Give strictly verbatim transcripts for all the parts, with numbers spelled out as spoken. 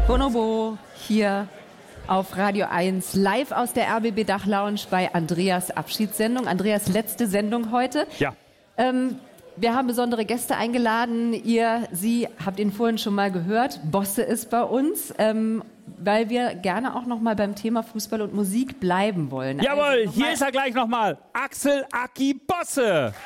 Bonobo hier auf Radio eins, live aus der R B B Dachlounge bei Andreas Abschiedssendung. Andreas letzte Sendung heute. Ja. Ähm, wir haben besondere Gäste eingeladen. Ihr, Sie habt ihn vorhin schon mal gehört. Bosse ist bei uns, ähm, weil wir gerne auch noch mal beim Thema Fußball und Musik bleiben wollen. Jawohl, also hier ist er gleich nochmal. Axel Aki Bosse.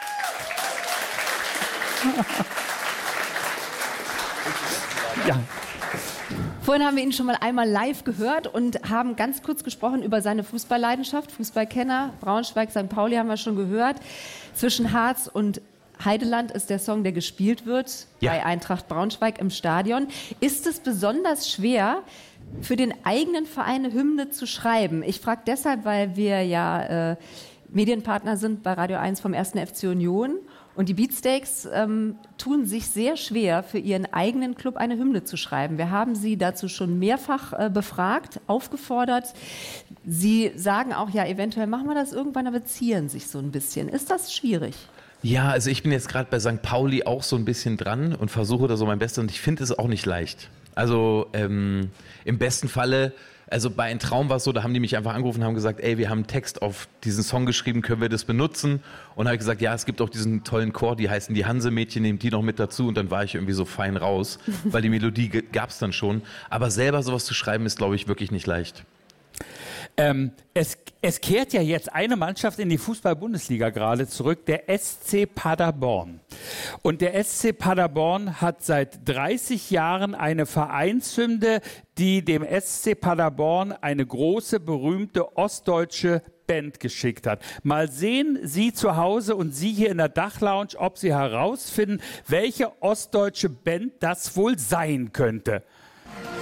Ja. Vorhin haben wir ihn schon mal einmal live gehört und haben ganz kurz gesprochen über seine Fußballleidenschaft. Fußballkenner, Braunschweig, Sankt Pauli haben wir schon gehört. Zwischen Harz und Heideland ist der Song, der gespielt wird, ja, bei Eintracht Braunschweig im Stadion. Ist es besonders schwer, für den eigenen Verein eine Hymne zu schreiben? Ich frage deshalb, weil wir ja äh, Medienpartner sind bei Radio eins vom ersten F C Union. Und die Beatsteaks ähm, tun sich sehr schwer, für ihren eigenen Club eine Hymne zu schreiben. Wir haben sie dazu schon mehrfach äh, befragt, aufgefordert. Sie sagen auch, ja, eventuell machen wir das irgendwann, aber zieren sich so ein bisschen. Ist das schwierig? Ja, also ich bin jetzt gerade bei Sankt Pauli auch so ein bisschen dran und versuche da so mein Bestes. Und ich finde es auch nicht leicht. Also ähm, im besten Falle... Also bei Ein Traum war es so, da haben die mich einfach angerufen und haben gesagt, ey, wir haben einen Text auf diesen Song geschrieben, können wir das benutzen? Und habe ich gesagt, ja, es gibt auch diesen tollen Chor, die heißen die Hansemädchen, nehmt die noch mit dazu. Und dann war ich irgendwie so fein raus, weil die Melodie g- gab es dann schon. Aber selber sowas zu schreiben, ist, glaube ich, wirklich nicht leicht. Ähm, es, es kehrt ja jetzt eine Mannschaft in die Fußball-Bundesliga gerade zurück, der S C Paderborn. Und der S C Paderborn hat seit dreißig Jahren eine Vereinshymne, die dem S C Paderborn eine große, berühmte ostdeutsche Band geschickt hat. Mal sehen Sie zu Hause und Sie hier in der Dachlounge, ob Sie herausfinden, welche ostdeutsche Band das wohl sein könnte.